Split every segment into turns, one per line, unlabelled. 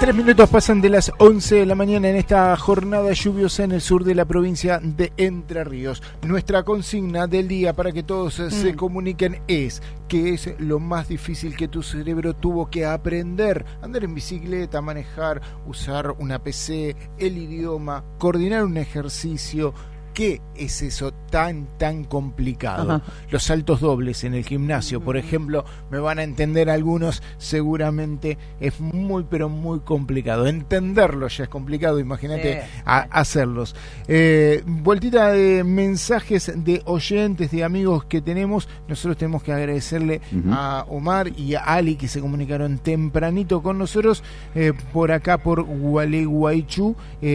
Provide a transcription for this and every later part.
3 minutos pasan de las 11 de la mañana en esta jornada lluviosa en el sur de la provincia de Entre Ríos. Nuestra consigna del día para que todos se comuniquen es: ¿qué es lo más difícil que tu cerebro tuvo que aprender? Andar en bicicleta, manejar, usar una PC, el idioma, coordinar un ejercicio. ¿Qué es eso tan complicado? Ajá. Los saltos dobles en el gimnasio, por ejemplo, me van a entender algunos, seguramente es muy pero muy complicado. Entenderlo ya es complicado, imagínate hacerlos. Vueltita de mensajes de oyentes, de amigos que tenemos. Nosotros tenemos que agradecerle a Omar y a Ali que se comunicaron tempranito con nosotros por acá por Gualeguaychú.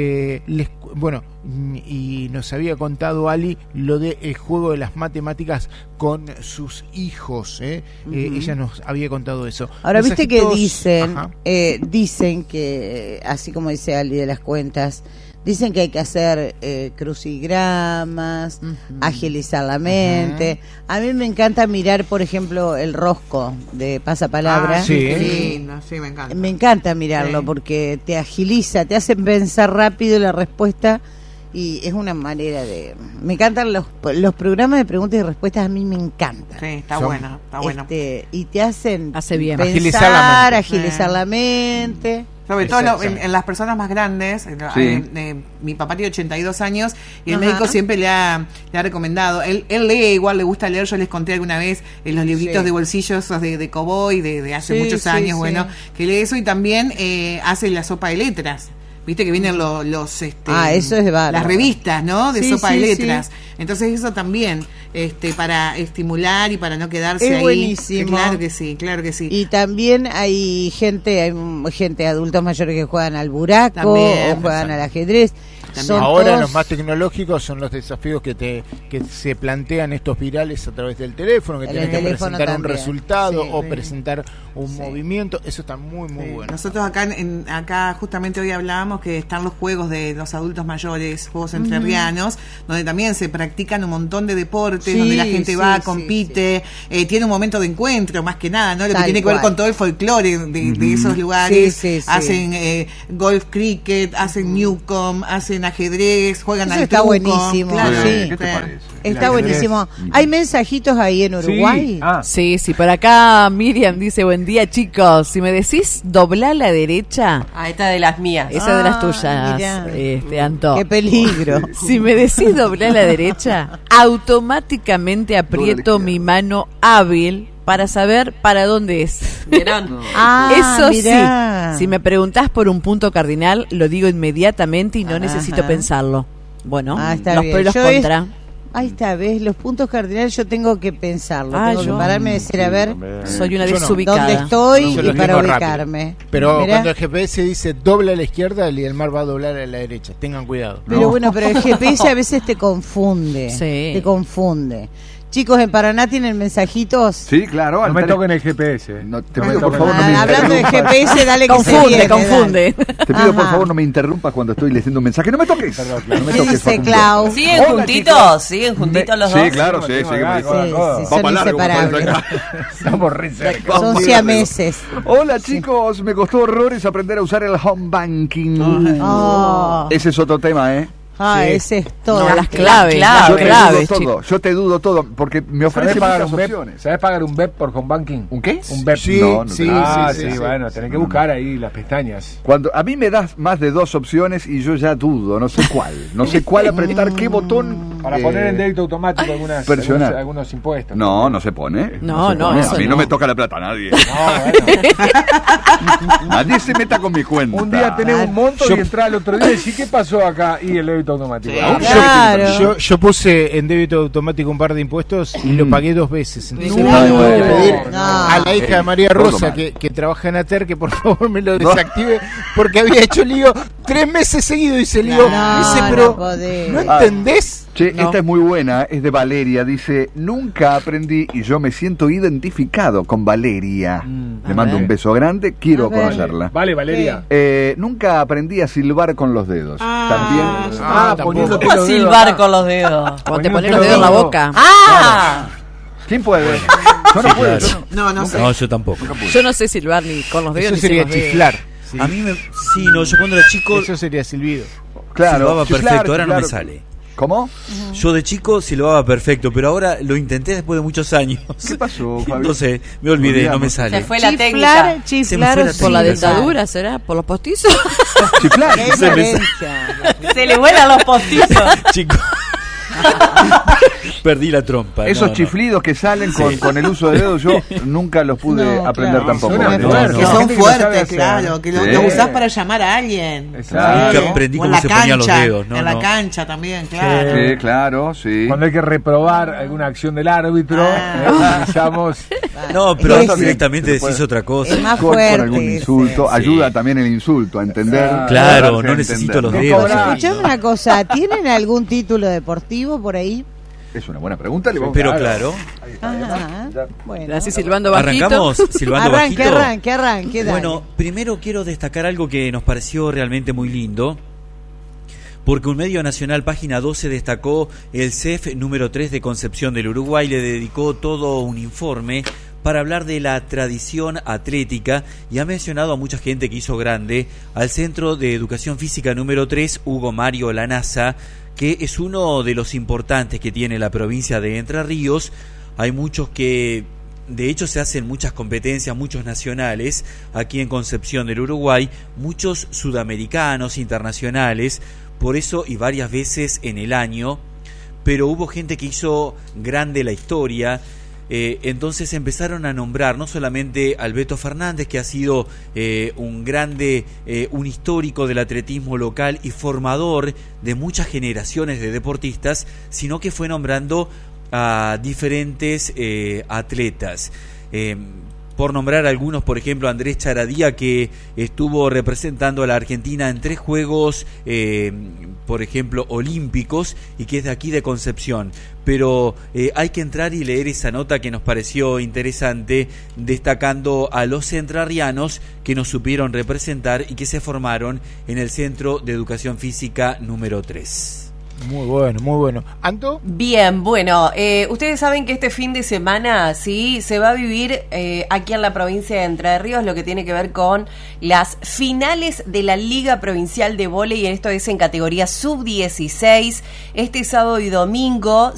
Y nos había contado Ali lo de el juego de las matemáticas con sus hijos. Ella nos había contado eso.
Ahora viste que dicen que, así como dice Ali de las cuentas, dicen que hay que hacer crucigramas, agilizar la mente. A mí me encanta mirar, por ejemplo, el rosco de Pasapalabra.
Sí, me encanta.
Me encanta mirarlo porque te agiliza, te hace pensar rápido la respuesta. Y es una manera de... Me encantan los programas de preguntas y respuestas, a mí me encantan.
Sí, está bueno.
Y te hacen
bien.
Pensar, agilizar la mente.
Sobre todo en las personas más grandes. Mi papá tiene 82 años y el médico siempre le ha recomendado. Él lee, igual le gusta leer. Yo les conté alguna vez en los libritos de bolsillos de Cowboy de hace muchos años, que lee eso y también hace la sopa de letras. Viste que vienen los
eso es
las revistas, ¿no? De sopa de letras. Entonces eso también para estimular y para no quedarse ahí.
Buenísimo.
Claro que sí.
Y también hay gente adultos mayores que juegan al buraco también, o juegan al ajedrez.
Ahora los más tecnológicos son los desafíos que se plantean estos virales a través del teléfono, que tienen que presentar un resultado o presentar un movimiento. Eso está muy bueno.
Nosotros acá justamente hoy hablábamos que están los juegos de los adultos mayores, juegos entrerrianos, donde también se practican un montón de deportes, donde la gente va, compite, tiene un momento de encuentro, más que nada, ¿no? Lo que tiene que ver con todo el folclore de esos lugares. Hacen golf, cricket, hacen Newcomb, hacen ajedrez, juegan al truco.
Está buenísimo.
Claro.
¿Qué te parece?
Está buenísimo. ¿Hay mensajitos ahí en Uruguay?
Sí, por acá Miriam dice: buen día, chicos. Si me decís doblar a la derecha.
Esta de las mías.
Esa de las tuyas, Anto.
Qué peligro.
Si me decís doblar a la derecha, automáticamente aprieto mi mano hábil para saber para dónde es. Eso mirá. Sí, si me preguntás por un punto cardinal, lo digo inmediatamente y no necesito pensarlo. Bueno, los pros y los contra.
Ahí está, ¿ves? Los puntos cardinales yo tengo que pensarlo. Tengo que pararme y decir, a ver,
soy una desubicada.
¿Dónde estoy? Y para ubicarme.
Rápido. Pero cuando el GPS dice dobla a la izquierda, el mar va a doblar a la derecha. Tengan cuidado.
Pero pero el GPS a veces te confunde. Te confunde. Chicos, en Paraná tienen mensajitos.
Sí, claro.
No me toquen el GPS.
No, te pido, por favor, no me
hablando de GPS, dale que
confunde.
Te pido, por favor, no me interrumpas cuando estoy leyendo un mensaje. No me toques.
Perdón, no me toques. Dice Clau.
¿Siguen juntitos? ¿Siguen juntitos los dos?
Sí, claro, sí.
Son inseparables.
Estamos re cerca.
Son siameses.
Hola, chicos. Me costó horrores aprender a usar el home banking. Ese es otro tema,
ese es todo.
Las claves.
Yo te dudo todo, porque me ofrecen muchas opciones.
¿Sabés pagar un BEP por home banking?
¿Un qué?
Un BEP.
Sí,
Bueno, tenés que buscar ahí las pestañas.
Cuando a mí me das más de 2 opciones y yo ya dudo, no sé cuál. No sé cuál apretar, qué botón.
Para poner en débito automático algunos impuestos.
No se pone.
No,
a mí no me toca la plata, nadie. Nadie se meta con mi cuenta.
Un día tenés un monto y entrás al otro día y decís, ¿qué pasó acá? Y el débito automático.
Yo puse en débito automático un par de impuestos y lo pagué 2 veces. Entonces a la hija de María Rosa que trabaja en ATER que por favor me lo desactive porque había hecho lío 3 meses seguidos y se lío. ¿No entendés?
Che, esta es muy buena, es de Valeria, dice: nunca aprendí y yo me siento identificado con Valeria. Le mando un beso grande, quiero conocerla.
Vale, Valeria.
Nunca aprendí a silbar con los dedos. También.
¿Cómo a silbar con los dedos?
Cuando te pones los dedos en la boca.
¿Quién puede? Yo no puedo.
No sé.
No, yo tampoco.
Yo no sé silbar ni con los dedos.
Eso sería chiflar. Sí.
A mí yo cuando era chico
eso sería silbido.
Claro,
silbaba perfecto,
claro,
ahora
claro.
no me sale.
¿Cómo?
Yo de chico silbaba perfecto, pero ahora lo intenté después de muchos años.
¿Qué pasó, Fabi?
Entonces me olvidé, no me sale.
Se fue la técnica.
Chiflar
¿Por la dentadura será? ¿Por los postizos?
Chiflar.
Se le vuelan los postizos.
Chico. Perdí la trompa.
Esos chiflidos que salen con el uso de dedos, yo nunca los pude aprender tampoco.
Que son fuertes, claro, que
Sí.
lo usás para llamar a alguien.
Exacto.
Nunca aprendí
O en
cómo
la
se ponían los
cancha,
dedos. No,
en la
no.
cancha también, claro.
Sí, claro, sí.
Cuando hay que reprobar alguna acción del árbitro, utilizamos.
No, pero
Sí,
ahora
sí.
directamente
Se puede.
decís otra cosa.
Es más
Con
fuerte.
algún insulto,
sí.
ayuda también el insulto a entender.
Claro,
darse
no
a
necesito los
entender.
dedos.
Escuchame una cosa, ¿tienen algún título deportivo por ahí?
Es una buena pregunta. Le vamos
Pero
a-
claro.
Bueno.
Así silbando bajito.
Arrancamos silbando bajito.
Arranque, dale.
Bueno, primero quiero destacar algo que nos pareció realmente muy lindo, porque un medio nacional, Página 12, destacó el CEF número 3 de Concepción del Uruguay, le dedicó todo un informe para hablar de la tradición atlética y ha mencionado a mucha gente que hizo grande al Centro de Educación Física número 3, Hugo Mario Lanasa, que es uno de los importantes que tiene la provincia de Entre Ríos. Hay muchos que, de hecho, se hacen muchas competencias, muchos nacionales, aquí en Concepción del Uruguay, muchos sudamericanos, internacionales, por eso y varias veces en el año, pero hubo gente que hizo grande la historia. Entonces empezaron a nombrar no solamente al Beto Fernández, que ha sido un grande, un histórico del atletismo local y formador de muchas generaciones de deportistas, sino que fue nombrando a diferentes atletas. Por nombrar algunos, por ejemplo, Andrés Charadía, que estuvo representando a la Argentina en 3 Juegos, por ejemplo, olímpicos, y que es de aquí de Concepción. Pero hay que entrar y leer esa nota que nos pareció interesante, destacando a los entrerrianos que nos supieron representar y que se formaron en el Centro de Educación Física número 3.
Muy bueno, muy bueno. ¿Anto?
Bien, bueno, ustedes saben que este fin de semana, sí, se va a vivir aquí en la provincia de Entre Ríos lo que tiene que ver con las finales de la Liga Provincial de Vóley, y esto es en categoría sub-16, este sábado y domingo.